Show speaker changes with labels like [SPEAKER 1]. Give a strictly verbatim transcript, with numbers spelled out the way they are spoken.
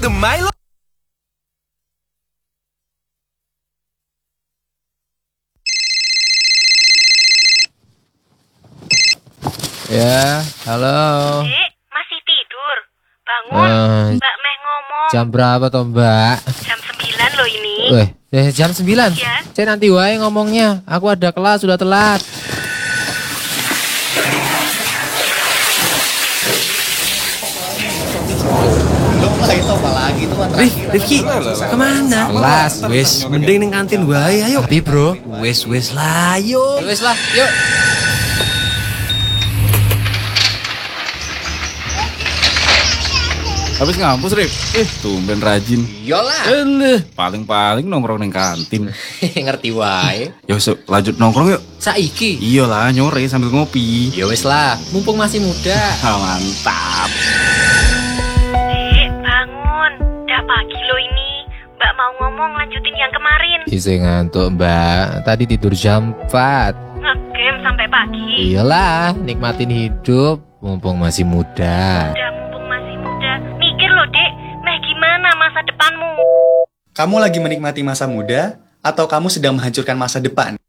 [SPEAKER 1] the Milo.
[SPEAKER 2] Ya, halo.
[SPEAKER 3] Dek, masih tidur? Bangun,
[SPEAKER 2] Eh,
[SPEAKER 3] Mbak Meh ngomong.
[SPEAKER 2] Jam berapa toh, Mbak?
[SPEAKER 3] Jam sembilan loh ini.
[SPEAKER 2] Weh, eh, jam sembilan.
[SPEAKER 3] Iya.
[SPEAKER 2] Saya nanti wae ngomongnya. Aku ada kelas, sudah telat.
[SPEAKER 1] Rif, Rifki, kemana?
[SPEAKER 2] Kelas,
[SPEAKER 1] Wes, mending ning kantin wae ayo.
[SPEAKER 2] Tapi, Bro.
[SPEAKER 1] Wes, wes lah, ayo.
[SPEAKER 2] Wes lah, yuk.
[SPEAKER 4] Habis ngampus, Rif? Eh, tumben rajin.
[SPEAKER 2] Iyalah.
[SPEAKER 4] Eh, paling-paling nongkrong neng kantin.
[SPEAKER 2] Ngerti wae.
[SPEAKER 4] Ya wes, lanjut nongkrong yuk.
[SPEAKER 2] Saiki.
[SPEAKER 4] Iyalah, nyore sambil ngopi.
[SPEAKER 2] Ya wes lah, mumpung masih muda.
[SPEAKER 4] Ah, mantap.
[SPEAKER 3] Dek, bangun. Udah pagi loh ini. Mbak mau ngomong lanjutin yang kemarin.
[SPEAKER 2] Isi ngantuk, Mbak. Tadi tidur jam empat.
[SPEAKER 3] Ngegame sampai pagi.
[SPEAKER 2] Iyalah, nikmatin hidup mumpung masih muda.
[SPEAKER 3] Udah mumpung masih muda. Mikir loh, Dek. Meh gimana masa depanmu?
[SPEAKER 5] Kamu lagi menikmati masa muda atau kamu sedang menghancurkan masa depan?